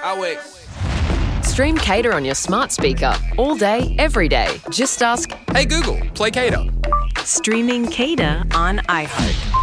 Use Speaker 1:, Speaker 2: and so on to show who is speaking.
Speaker 1: Stream Cater on your smart speaker all day, every day. Just ask,
Speaker 2: Hey Google, play Cater.
Speaker 3: Streaming Cater on iHeart.